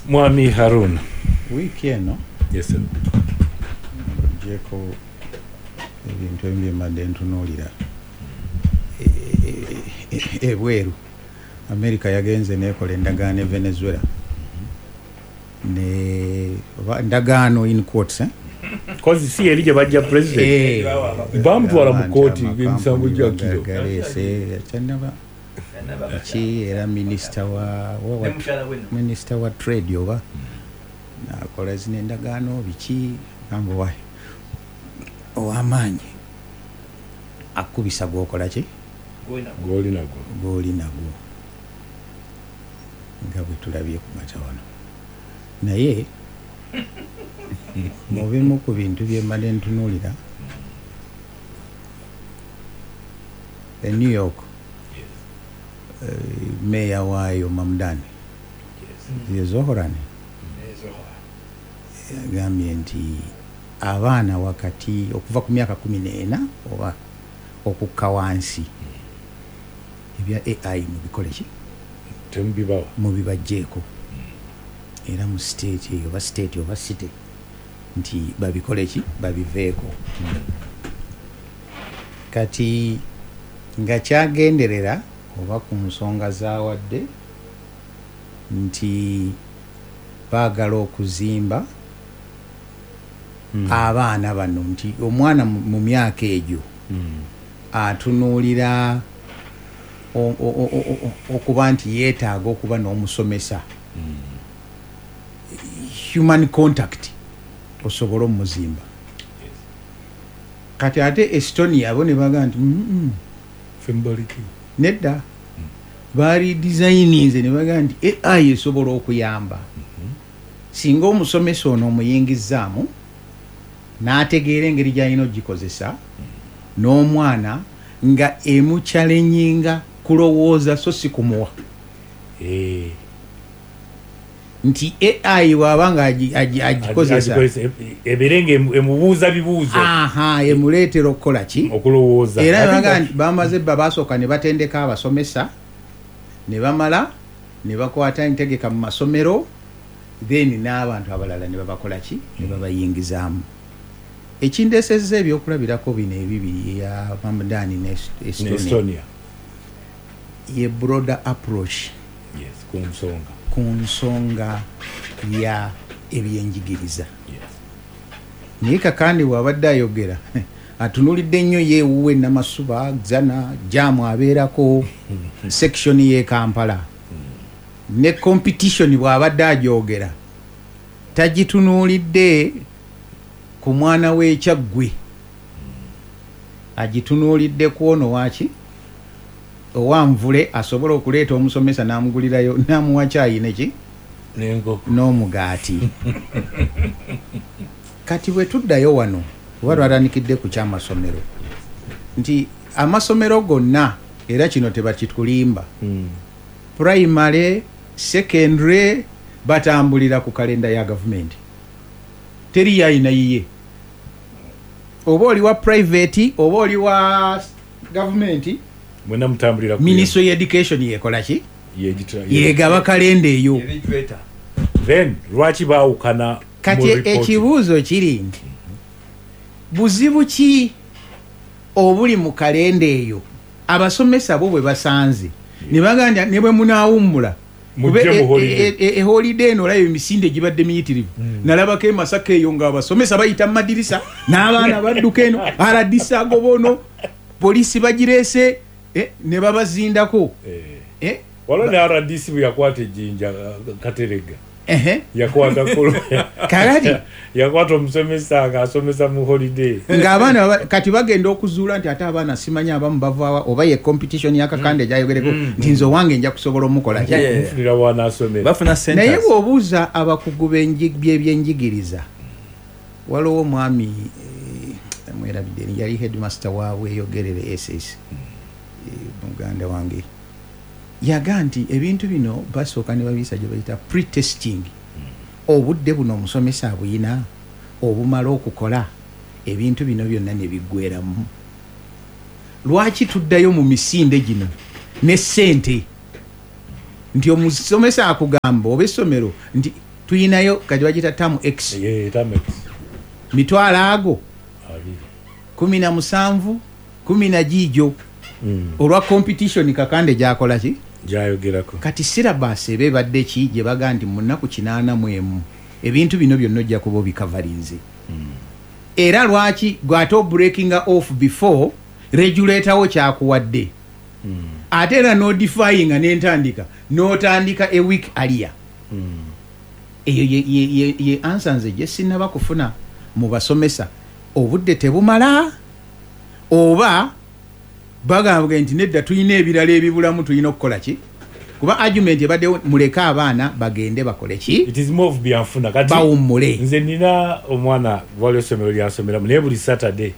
Mwami Harun. Wiki eno. Yes sir. Jeko ebintu eby'emadde ntunuulira ebweru America yagenze nekola endagaano e Venezuela ne ndagaano in quotes cause si elije bajja president bamutwala mu kooti ng'emisango gya kiro chanaba chi era minister wa trade oba nakola zino endagaano biki gambo wae ow'amaanyi akubisa gwokola ki goli nago nga bwe tulabye ku mata wano naye mu bimu ku bintu bye mmadde ntunuulira e New York meya waayo Mamdani Zohran yagambye nti abaana wakati okuva ku myaka 14 oba okukka wansi ebya AI mu bikole ki tembibawa mu bibajjeeko era mu state oba city nti babikole ki babiveeko kati nga kyagenderera oba ku nsonga zaawadde nti baagala okuzimba abaana bano nti omwana mu myaka egyo atunuulira okuba nti yeetaaga okuba n'omusomesa human contact osobola omuzimba kati ate Estonia abo ne baga nti nedda baali designinze ne baga nti AI esobola okuyamba singa omusomesa ono omuyingizaamu n'ategeera engeri gy'alina ogikozesa n'omwana nga emuchallenging kulowooza so si kumuwa nti AI wabanga agikozesa ebirenge emubuuza bibuuzo emuleetera okukola ki okulowooza era baga nti bamaze basooka ne batendeka abasomesa ne bamala ne bakwata entegeka mu masomero then n'abantu abalala ne babakola ki ne babayingizaamu ekindeesezza ebyokulabirako bino ebibiri ya Mamdani ne Estonia ye broader approach ku nsonga ya ebyenjigiriza naye kakandi wabadde ayogera atunulidde nnyo yeewuwe Namasuba Zana Jamu abeerako section ye Kampala ne competition bw'abadde agyogera tagitunuulidde ku mwana w'Ekyaggwe agitunuulidde ku ono waki Owamvule asobola okuleeta omusomesa n'amugulirayo n'amuwa caayi neki n'omugaati kati bwe tuddayo wano oba lwatandikidde ku ky'amasomero nti amasomero gonna era kino tebakitulimba primary secondary batambulira ku kalenda ya gavumenti teri yayina yiye oba oli wa private oba oli wa gavumenti mwena mutambulira ku Ministry of Education yekola ki yegaba kalenda eyo then lwaki baawukana kati ekibuuzo kiri nti buzibu ki obuli mu kalenda eyo abasomesa bo bwe basanze ne baganda ne bwe munaawummula holiday eno olaba emisinde gibadde miyitirivu nalabako e Masaka eyo nga abasomesa bayita mu madirisa n'abaana badduka eno aradisa agobono polisi bagireese ne babazindako wala ne RDC bwe yakwata ejjinja Katerega yakwata kolo kakati yakwata omusomesa ng'asomesa mu holiday ng'abaana kati bagenda okuzuula nti ate abaana simanya abamu bavaawa oba ye competition y'akakande gyayogereko nti nze owange nja kusobola omukola mufunira wanaasomera naye bw'obuuza abakugu b'ebyenjigiriza waliwo omwami mwerabidde yali headmaster waabwe eyogerere SS muganda wange yaga nti ebintu bino basooka ne babiyisa gye bayita pre-testing obudde buno omusomesa abuyina obumala okukola ebintu bino byonna ne biggweramu lwaki tuddayo mu misinde gino ne ssente nti omusomesa akugamba oba essomero nti tuyinayo kati bagita tamu X Tamu X mitwalo ago 17 10 jijo olwa competition kakande jakola ki jayogerako kati syllabus ebadde ki gye baga nti mu nnaku 80 ebintu bino byonna ojja kuba obikavalinze era lwaki gwate breaking off before regulator wo kyakuwadde ate era no defying n'entandika n'otandika a week earlier eyo ye answer nze gye sinnaba kufuna mu basomesa obudde tebumala oba bagamba nti nedda tulina ebirala ebibulamu tulina okukola ki kuba argument ebadde muleka abaana bagende bakole ki it is more of byanfuna kati bawummule nze nina omwana wali somero lyasomeramu naye buli Saturday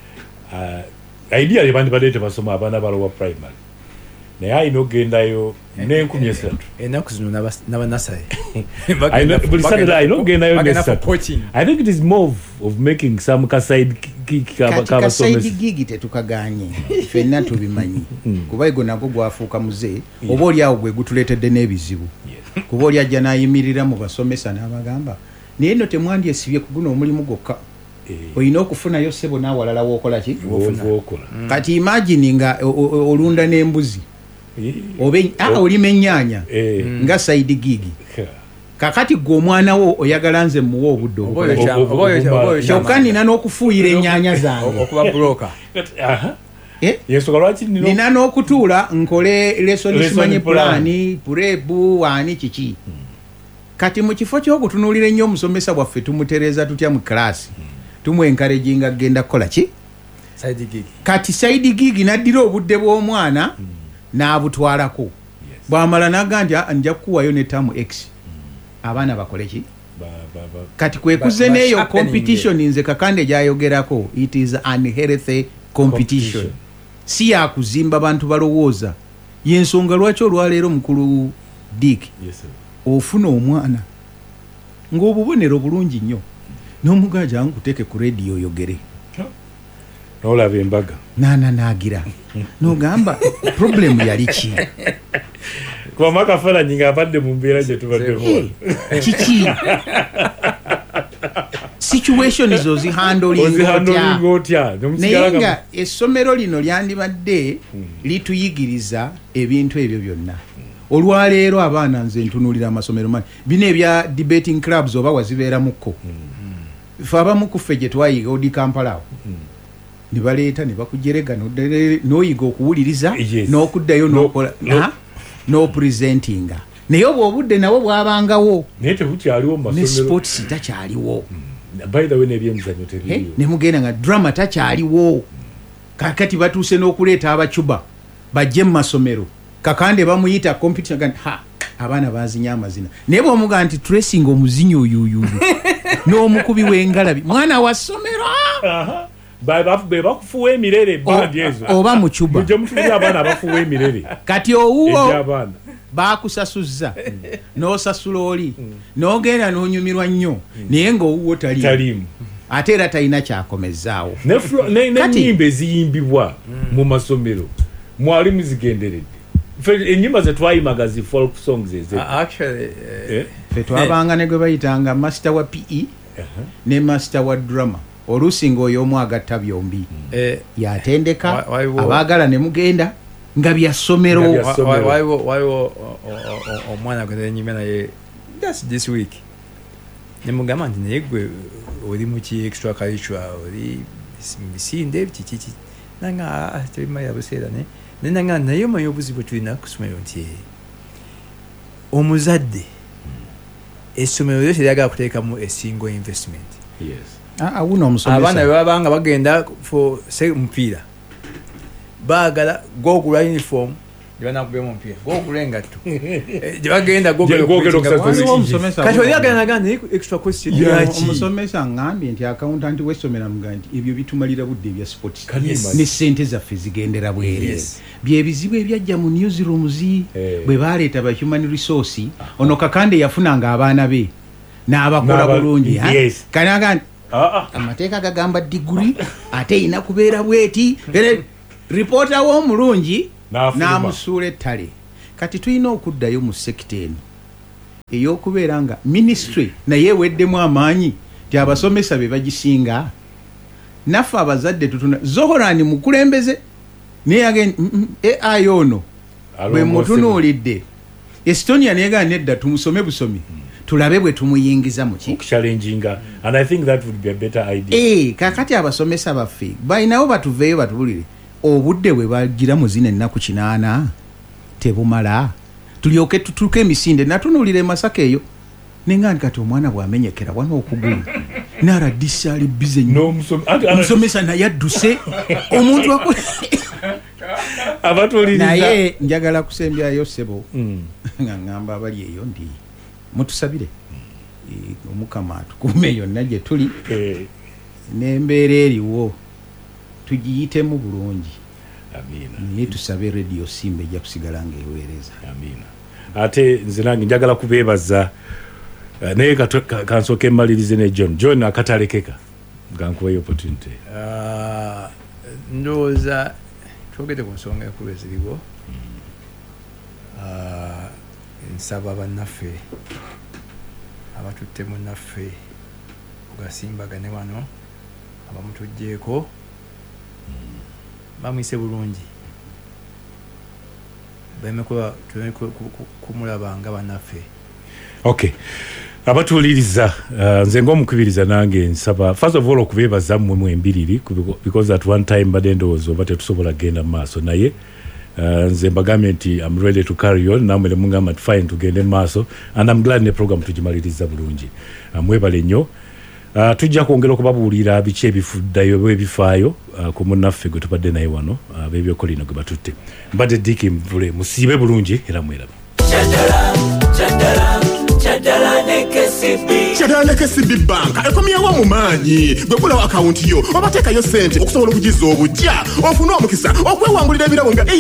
idea lebandi badde tebasoma abaana balowa primary naye ayina okugendayo n'enkumi esatu ennaku zino n'abanasale buli Saturday ayina okugendayo n'esatu I think it is more of making some kaside kaside gigi tetukaganye fenna tubimanyi kuba ego nagwo gwafuuka muze oba oli awo gwe gutuleetedde n'ebizibu kuba oli ajja n'ayimirira mu basomesa n'abagamba naye nno temwandyesibye ku guno omulimu gwokka olina okufunayo ssebo n'awalala wookola ki kati imagine nga olunda n'embuzi olima ennyaanya nga side gigi kakati gwe omwana wo oyagala nze muwa obudde kyokka nina n'okufuuyira ennyaanya zange okuba broker nina n'okutuula nkole lesoni simanyi pulaani purebu waani kiki kati mu kifo ky'okutunuulira ennyo omusomesa bwaffe tumutereeza tutya mu kalaasi tumwenkarejinga genda kukola ki kati side gigi naddira obudde bw'omwana n'abutwalako bw'amala naga nti nja kukuwayo ne tamu X abaana bakole ki kati kwekuze neeyo competition nze kakande gyayogerako it is unhealthy competition si yakuzimba bantu balowooza yensonga lwaki olwaleero mukulu Dick ofuna omwana ng'obubonero bulungi nnyo n'omugaja nkuteke ku radio oyogere n'olaba embaga nagira n'ogamba problem yali ki kuba makafaananyi ng'abadde mu mbeera gye tubaddemu kiki situation ozihandling otya naye nga essomero lino lyandibadde lituyigiriza ebintu ebyo byonna olwaleero abaana nze ntunuulira amasomero mangi bino ebya debating clubs oba wazibeeramukko fe abamu kuffe gye twayiga odi Kampala ne baleeta ne bakujerega n'oyiga okuwuliriza n'okuddayo n'okola n'opresentinga naye obwo obudde nabwo bwabangawo naye tebukyaliwo mu masomero ne sports takyaliwo by the way n'ebyemizannyo tebiriyo ne mugenda nga drama takyaliwo kakati batuuse n'okuleeta abacuba bajje mu masomero kakande bamuyita competition gandi abaana bazinya amazina naye bw'omuga nti tracing omuzinyi oyuyuyu n'omukubi w'engalabi mwana wa ssomero be bakufuwa emirere bandi ezo oba mucuba mujje mutuulira abaana abafuwa emirere kati owuwo bakusasuzza n'osasula oli n'ogenda n'onyumirwa nnyo naye ng'owuwo taliimu ate era talina kyakomezaawo n'ennyimba eziyimbibwa mu masomero mwali muzigenderedde ennyimba ze twayimaga zi folk songs fe twabanga ne gwe bayitanga master wa PE ne master wa drama oluusi ng'oyo omu agatta byombi yatendeka abaagala ne mugenda nga bya ssomero waliwo omwana gwe nenyimya naye this week ne mugamba nti naye gwe oli mu ki extra curricular oli misinde kiki nanga tebimalira buseera nanga naye omanyi obuzibu tulina ku ssomero nti omuzadde essomero lyo teryagala kuteekamu a single investment abaana bebabanga bagenda mupiira baagala gogula uniform gyebanakubemu omupiira gogula engatto gyebagenda kati olyaganagana extra question omusomesa ngambye nti accountant w'essomero amugaa nti ebyo bitumalira budde ebya sports ne ssente zaffe zigendera bwereere byebizibu ebyajja mu newsrooms bwe baleeta ba human resource ono kakande yafunanga abaana be n'abakola bulungi kanaga amateeka gagamba diguri ate ina kubeera bweti reporter w'omulungi n'amusuula ettale kati tulina okuddayo mu sekita eno eyokubeera nga ministry naye eweddemu amaanyi ti abasomesa be bagisinga. Naffe abazadde tutuna Zohorani mukulembeze naye again AI ono bwe mutunuulidde Estonia neega nedda tumusome busomi tulabe bwe tumuyingiza mu ki challenginga, and I think that would be a better idea. Kakati abasomesa baffe balinawo batuveeyo batubulire obudde bwe bagira mu zino ennaku 8 tebumala tulyoke tutuuke emisinde natunuulire Masaka eyo nenga kati omwana bwamenyekera wano okugulu nara disali bize omusomesa naye adduse omuntu abatuliriza naye njagala kusembyayo ssebo nga ngamba abali eyo ndi mutusabire omukama atukuume yonna gye tuli n'embeera eriwo tugiyitemu bulungi. Amina. Naye tusabe Radio Simba ejja kusigala ng'eweereza. Amina. Ate nze nange njagala kubeebaza naye kansooke mmalirize ne John akatalekeka nga nkubayo opportunity. Ndowooza twogedde ku nsonga enkulu eziriwo. Nsaba bannaffe abatutte munnaffe ogasimbagane wano abamutugjeeko bamwise bulungi beme kumulaba nga bannaffe. Okay, abatuuliriza nze ng'omukubiriza nange nsaba first of all okubeebaza mmwe mwembiriri because at one time badde ndowooza oba tetusobola genda mu maaso naye nze mbagambye nti I'm ready to carry on namwe ne mungamba fine tugende mu maaso and I'm glad ne program tugimaliriza bulungi. Mwebale nnyo. Tujja kwongera okubabuulira biki ebifuddayo bwebifaayo ku munnaffe gwe tubadde naye wano ab'ebyokolino gwe batutte. Mbadde Dick Mvule musiibe bulungi era mweraba. Kyadala ne KCB Bank ekomyewo mu maanyi gwe gulawo akawunti yo obateekayo ssente okusobola okugiza obujja ofune omukisa okwewangulira ebirabo nga